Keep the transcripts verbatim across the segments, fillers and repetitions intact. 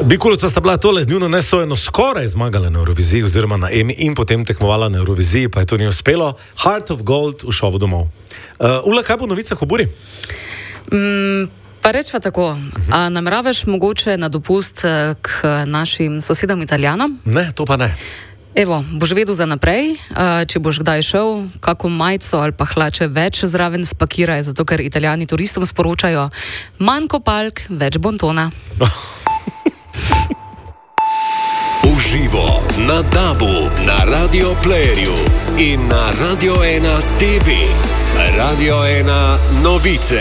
Bikulovca sta bila tole z njuno nesojeno skoraj zmagala na Euroviziji oziroma na Emi in potem tekmovala na Euroviziji, pa je to ni uspelo. Heart of Gold v šovu domov. Uh, Ula, kaj bo v novicah o Buri? Mm, pa rečva tako, uh-huh. A nameravaš mogoče na dopust k našim sosedom Italijanom? Ne, to pa ne. Evo, boš vedel za naprej, če boš kdaj šel, kako majico ali pa hlače več zraven spakiraj, zato ker Italijani turistom sporočajo manj kopalk, več bontona. Uživo na Dabu, na Radio Playerju in na Radio ena T V. Radio ena novice.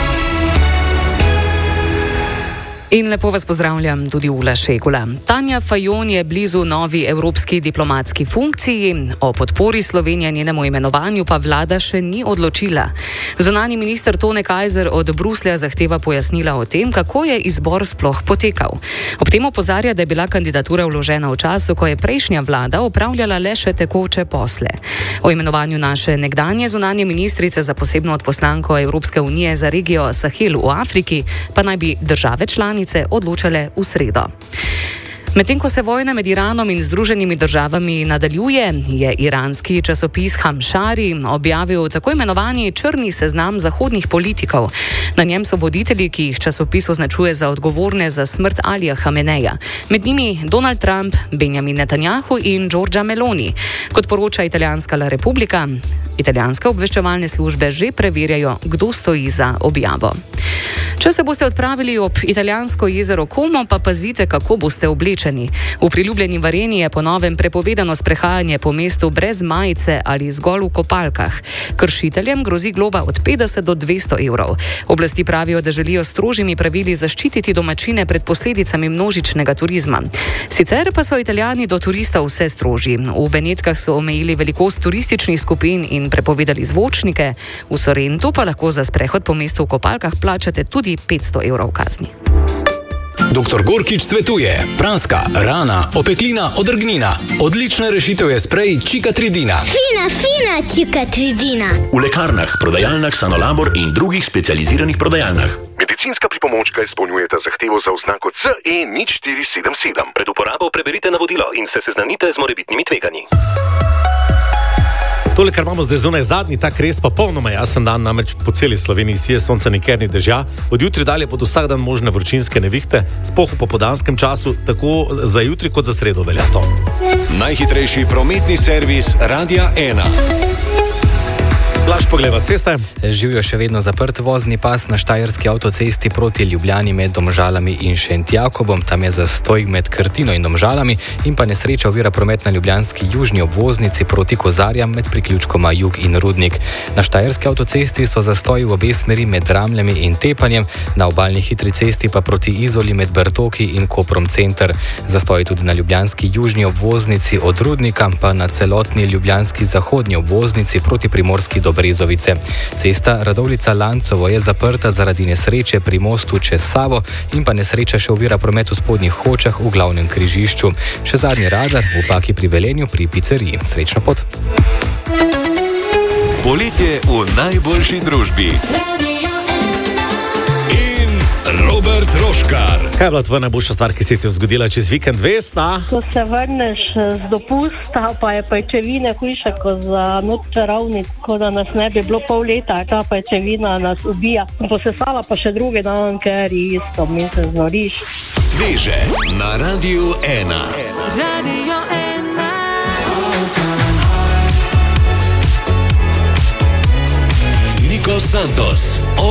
In lepo vas pozdravljam tudi Ula Šegula. Tanja Fajon je blizu novi evropski diplomatski funkciji, o podpori Slovenije njenemu imenovanju pa vlada še ni odločila. Zunanji minister Tone Kajzer od Bruslja zahteva pojasnila o tem, kako je izbor sploh potekal. Ob tem opozarja, da je bila kandidatura vložena v času, ko je prejšnja vlada opravljala le še tekoče posle. O imenovanju naše nekdanje zunanje ministrice za posebno odposlanko Evropske unije za regijo Sahel v Afriki pa naj bi države članice odločale v sredo. Medtem ko se vojna med Iranom in Združenimi državami nadaljuje, je iranski časopis Hamšari objavil tako imenovani črni seznam zahodnih politikov. Na njem so voditelji, ki jih časopis označuje za odgovorne za smrt Alija Hameneja. Med njimi Donald Trump, Benjamin Netanjahu in Giorgia Meloni. Kot poroča italijanska La Repubblica, italijanske obveščevalne službe že preverjajo, kdo stoji za objavo. Če se boste odpravili ob italijansko jezero Como, pa pazite, kako boste oblečeni. V priljubljeni Vareni je po novem prepovedano sprehajanje po mestu brez majice ali zgolj v kopalkah. Kršiteljem grozi globa od petdeset do dvesto evrov. Oblasti pravijo, da želijo s strožjimi pravili zaščititi domačine pred posledicami množičnega turizma. Sicer pa so Italijani do turistov vse strožji. V Benetkah so omejili velikost turističnih skupin in prepovedali zvočnike. V Sorrentu pa lahko za sprehod po mestu v kopalkah plačate tudi petsto evrov kazni. Doktor Gorkič svetuje: praska, rana, opeklina, odrgnina. Odlična rešitev je sprej Čikatridina. Fina, fina Čikatridina. V lekarnah, prodajalnah Sanolabor in drugih specializiranih prodajalnah. Medicinska pripomočka izpolnjujeta zahtevo za oznako C E nič štiri sedem sedem. Pred uporabo preberite navodilo in se seznanite z morebitnimi tveganji. Tole, kar imamo zdaj zunaj, zadnji tak res pa polnoma jasen dan, namreč po celi Sloveniji sije sonca, nikjer ni dežja. Od jutri dalje bodo vsak dan možne vročinske nevihte, sploh v popoldanskem času, tako za jutri kot za sredo velja to. Najhitrejši prometni servis Radia ena. Blaž pogleda ceste. Živijo še vedno zaprt vozni pas na štajerski avtocesti proti Ljubljani med Domžalami in Šentjakobom. Tam je zastoj med Krtino in Domžalami in pa nesreča ovira promet na ljubljanski južni obvoznici proti Kozarjam med priključkoma Jug in Rudnik. Na štajerski avtocesti so zastoji v obe smeri med Dramljami in Tepanjem, na obalni hitri cesti pa proti Izoli med Bertoki in Koprom center. Zastoji tudi na ljubljanski južni obvoznici od Rudnika, pa na celotni ljubljanski zahodni obvoznici proti Primorski do Brezovice. Cesta Radovljica-Lancovo je zaprta zaradi nesreče pri mostu čez Savo in pa nesreča še ovira promet v spodnjih Hočah v glavnem križišču. Še zadnji radar v Paki pri Velenju pri pizzeriji. Srečno pot! Poletje v najboljši družbi. Robert Roškar. Kaj je bila tvoja najboljša stvar, ki se ti je zgodila čez vikend, Vesna? Ko se vrneš z dopusta, pa je pajčevine hujša kot za noč čarovnic, ko da nas ne bi bilo pol leta, ta pajčevina nas ubija. Posesala pa še drugi dan, ker isto, mi se znoriš. Sveže na Radiu ena. Radio ena. Niko Santos.